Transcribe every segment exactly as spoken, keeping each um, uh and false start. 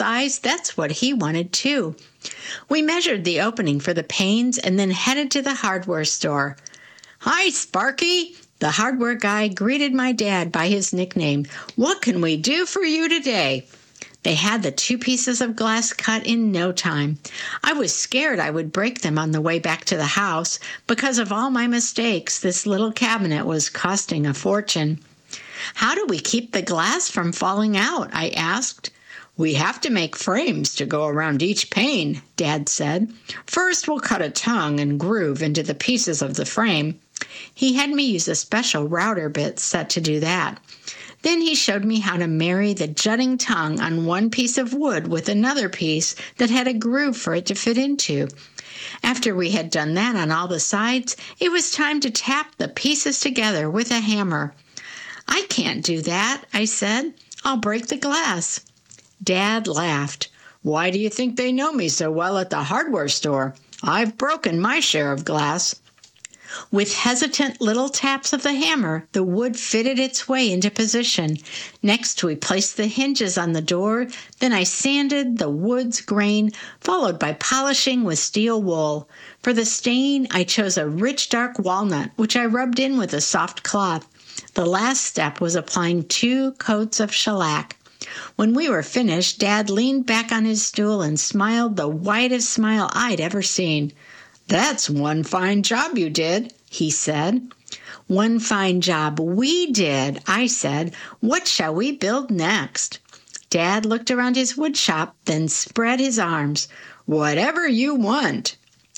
size, that's what he wanted too. We measured the opening for the panes and then headed to the hardware store. "Hi, Sparky!" The hardware guy greeted my dad by his nickname. "What can we do for you today?" They had the two pieces of glass cut in no time. I was scared I would break them on the way back to the house. Because of all my mistakes, this little cabinet was costing a fortune. "How do we keep the glass from falling out?" I asked. "We have to make frames to go around each pane," Dad said. "First, we'll cut a tongue and groove into the pieces of the frame." He had me use a special router bit set to do that. Then he showed me how to marry the jutting tongue on one piece of wood with another piece that had a groove for it to fit into. After we had done that on all the sides, it was time to tap the pieces together with a hammer. "I can't do that," I said. "I'll break the glass." Dad laughed. "Why do you think they know me so well at the hardware store? I've broken my share of glass." With hesitant little taps of the hammer, the wood fitted its way into position. Next, we placed the hinges on the door. Then I sanded the wood's grain, followed by polishing with steel wool. For the stain, I chose a rich dark walnut, which I rubbed in with a soft cloth. The last step was applying two coats of shellac. When we were finished, Dad leaned back on his stool and smiled the widest smile I'd ever seen. "That's one fine job you did," he said. "One fine job we did," I said. "What shall we build next?" Dad looked around his wood shop, then spread his arms. "Whatever you want."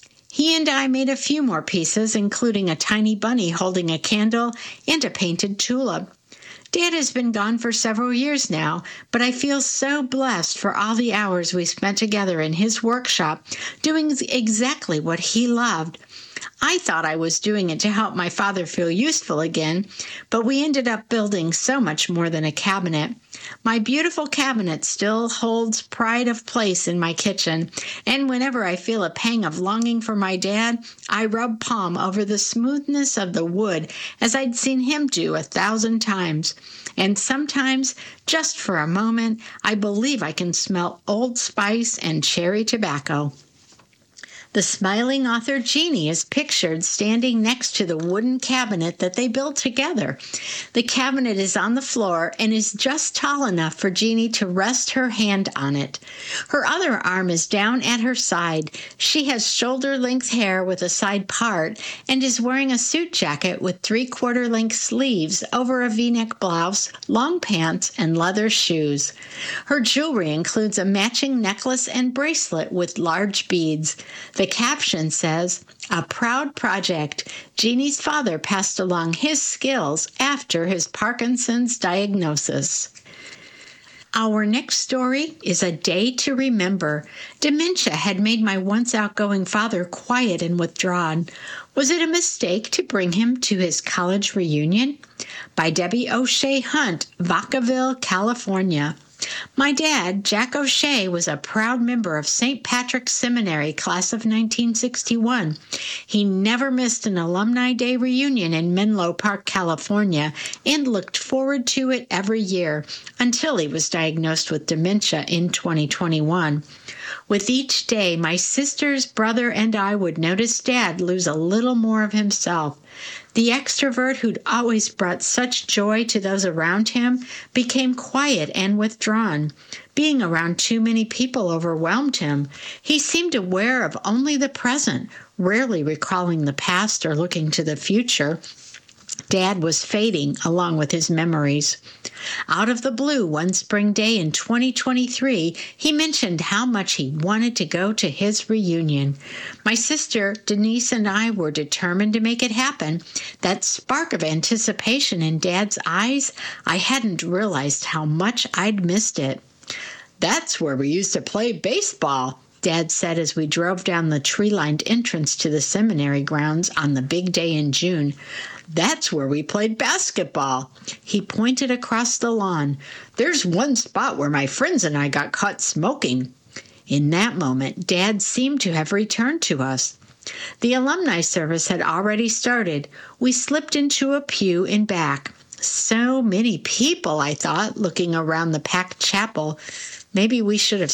He and I made a few more pieces, including a tiny bunny holding a candle and a painted tulip. Dad has been gone for several years now, but I feel so blessed for all the hours we spent together in his workshop, doing exactly what he loved. I thought I was doing it to help my father feel useful again, but we ended up building so much more than a cabinet. My beautiful cabinet still holds pride of place in my kitchen, and whenever I feel a pang of longing for my dad, I rub palm over the smoothness of the wood as I'd seen him do a thousand times. And sometimes, just for a moment, I believe I can smell Old Spice and cherry tobacco. The smiling author Jeannie is pictured standing next to the wooden cabinet that they built together. The cabinet is on the floor and is just tall enough for Jeannie to rest her hand on it. Her other arm is down at her side. She has shoulder-length hair with a side part and is wearing a suit jacket with three-quarter-length sleeves over a V-neck blouse, long pants, and leather shoes. Her jewelry includes a matching necklace and bracelet with large beads. The caption says, "A proud project. Jeannie's father passed along his skills after his Parkinson's diagnosis." Our next story is A Day to Remember. Dementia had made my once outgoing father quiet and withdrawn. Was it a mistake to bring him to his college reunion? By Debbie O'Shea Hunt, Vacaville, California. My dad, Jack O'Shea, was a proud member of Saint Patrick's Seminary, class of nineteen sixty-one. He never missed an Alumni Day reunion in Menlo Park, California, and looked forward to it every year until he was diagnosed with dementia in twenty twenty-one. With each day, my sisters, brother, and I would notice Dad lose a little more of himself. The extrovert who'd always brought such joy to those around him became quiet and withdrawn. Being around too many people overwhelmed him. He seemed aware of only the present, rarely recalling the past or looking to the future. Dad was fading along with his memories. Out of the blue, one spring day in twenty twenty-three, he mentioned how much he wanted to go to his reunion. My sister, Denise, and I were determined to make it happen. That spark of anticipation in Dad's eyes, I hadn't realized how much I'd missed it. "That's where we used to play baseball," Dad said as we drove down the tree-lined entrance to the seminary grounds on the big day in June. "That's where we played basketball." He pointed across the lawn. "There's one spot where my friends and I got caught smoking." In that moment, Dad seemed to have returned to us. The alumni service had already started. We slipped into a pew in back. So many people, I thought, looking around the packed chapel. Maybe we should have